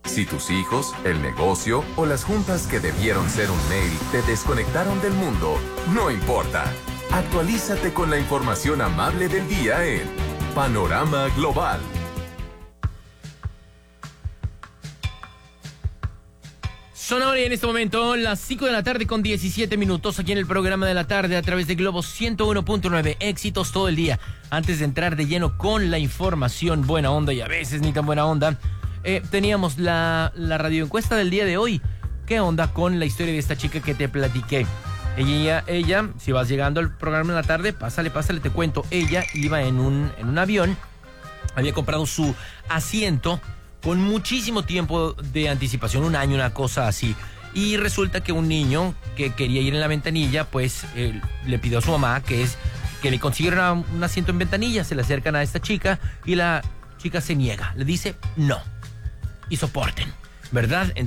Si tus hijos, el negocio o las juntas que debieron ser un mail te desconectaron del mundo, no importa. Actualízate con la información amable del día en Panorama Global. Son ahora y en este momento las 5 de la tarde con 17 minutos aquí en el programa de la tarde a través de Globo 101.9. Éxitos todo el día. Antes de entrar de lleno con la información buena onda y a veces ni tan buena onda, teníamos la radioencuesta del día de hoy. ¿Qué onda con la historia de esta chica que te platiqué? Ella, si vas llegando al programa de la tarde, pásale, te cuento. Ella iba en un avión, había comprado su asiento con muchísimo tiempo de anticipación, un año, una cosa así. Y resulta que un niño que quería ir en la ventanilla, pues le pidió a su mamá que le consiguiera un asiento en ventanilla. Se le acercan a esta chica y la chica se niega. Le dice no. Y soporten, ¿verdad?